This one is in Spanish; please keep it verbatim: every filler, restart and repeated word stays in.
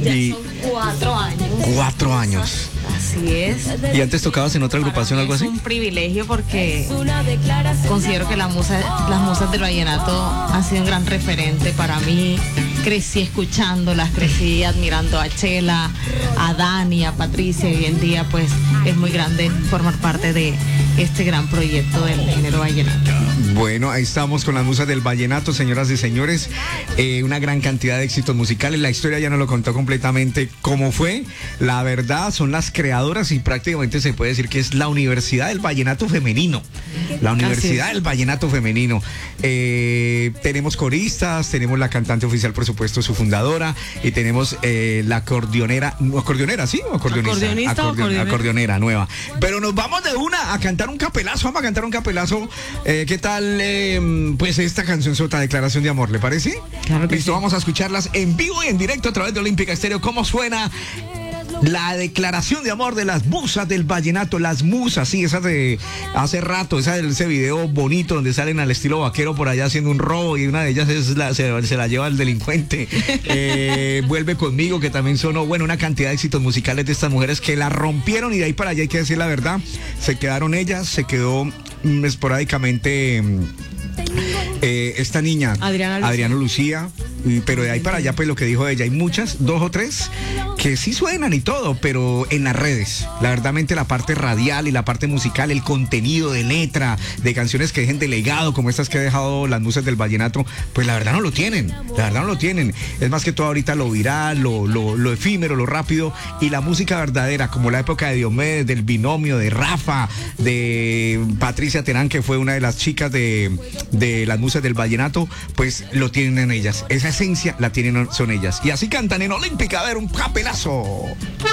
Ya y son cuatro años. Cuatro años. Así es. ¿Y antes tocabas en otra agrupación o algo así? Es un privilegio porque considero que la musa, las musas del vallenato han sido un gran referente para mí. Crecí escuchándolas, crecí admirando a Chela, a Dani, a Patricia, y hoy en día pues es muy grande formar parte de este gran proyecto del género vallenato. Bueno, ahí estamos con las musas del vallenato, señoras y señores. Eh, una gran cantidad de éxitos musicales. La historia ya nos lo contó completamente cómo fue. La verdad, son las creadoras y prácticamente se puede decir que es la Universidad del Vallenato Femenino. La Universidad del Vallenato Femenino. Eh, tenemos coristas, tenemos la cantante oficial, por supuesto, su fundadora, y tenemos eh, la acordeonera, no, acordeonera, ¿sí? ¿O acordeonista? ¿Acordeonista Acordeon, o acordeonera? Acordeonera nueva. Pero nos vamos de una a cantar un capelazo, vamos a cantar un capelazo. Eh, ¿Qué tal, eh, pues, esta canción sota, Declaración de Amor, le parece? Claro que Listo, sí. Vamos a escucharlas en vivo y en directo a través de Olímpica Estéreo. ¿Cómo suena? La declaración de amor de las musas del vallenato, las musas, sí, esas de hace rato, esa de ese video bonito donde salen al estilo vaquero por allá haciendo un robo y una de ellas es la, se, se la lleva el delincuente. Eh, vuelve conmigo, que también sonó, bueno, una cantidad de éxitos musicales de estas mujeres que la rompieron, y de ahí para allá hay que decir la verdad, se quedaron ellas, se quedó mm, esporádicamente eh, esta niña, Adriana Lucía. Adriana Lucía, y, pero de ahí para allá, pues lo que dijo ella, hay muchas, dos o tres, que sí suenan y todo, pero en las redes. La verdadmente la parte radial y la parte musical, el contenido de letra, de canciones que dejen de legado, como estas que ha dejado las musas del vallenato, pues la verdad no lo tienen, la verdad no lo tienen. Es más que todo ahorita lo viral, lo, lo, lo efímero, lo rápido, y la música verdadera, como la época de Diomedes, del binomio, de Rafa, de Patricia Terán, que fue una de las chicas de, de las musas del vallenato, pues lo tienen en ellas. Esa esencia la tienen, son ellas. Y así cantan en Olímpica. A ver, un capelazo.